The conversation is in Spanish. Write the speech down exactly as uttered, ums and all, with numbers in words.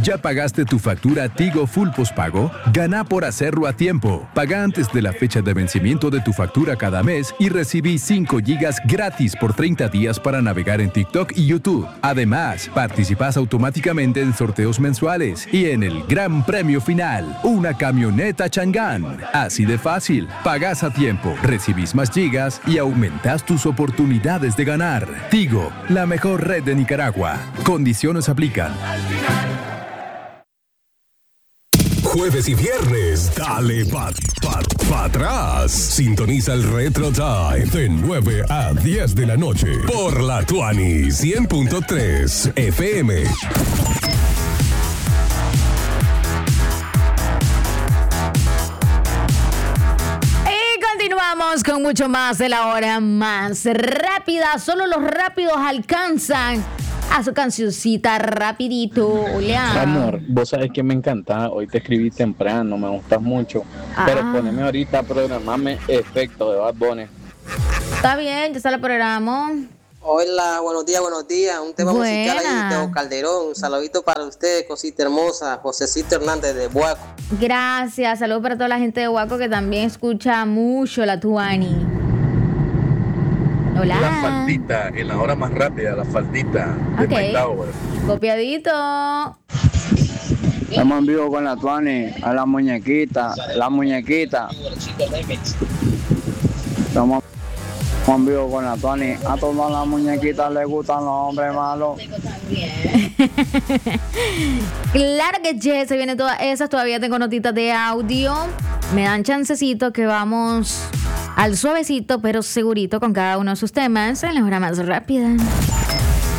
¿Ya pagaste tu factura Tigo Full Postpago? Gana por hacerlo a tiempo. Paga antes de la fecha de vencimiento de tu factura cada mes y recibí cinco gigas gratis por treinta días para navegar en TikTok y YouTube. Además, participas automáticamente en sorteos mensuales y en el gran premio final, una camioneta Chang'an. Así de fácil, pagas a tiempo, recibís más gigas y aumentas tus oportunidades de ganar. Tigo, la mejor red de Nicaragua. Condiciones aplican. Jueves y viernes, dale pa, pa, pa atrás. Sintoniza el Retro Time de nueve a diez de la noche por la Tuani cien punto tres F M. Continuamos con mucho más de la hora más rápida. Solo los rápidos alcanzan a su cancioncita rapidito. Hola. Amor, vos sabés que me encanta. Hoy te escribí temprano, me gustas mucho. Ah. Pero poneme ahorita, programame Efecto de Bad Bunny. Está bien, ya se lo programo. Hola, buenos días, buenos días. Un tema Buena. musical ahí de Teo Calderón. Un saludito para usted, cosita hermosa. Josecito Hernández de Huaco. Gracias, saludos para toda la gente de Huaco que también escucha mucho la Tuani. Hola. La faldita, en la hora más rápida, la faldita de okay. Mike Tower. Copiadito. Estamos en vivo con la Tuani, a la muñequita, la muñequita. Estamos en vivo con la Tuani. A todas las muñequitas les gustan los hombres malos. Claro que yes, se vienen todas esas. Todavía tengo notitas de audio. Me dan chancecito que vamos al suavecito, pero segurito con cada uno de sus temas en la hora más rápida.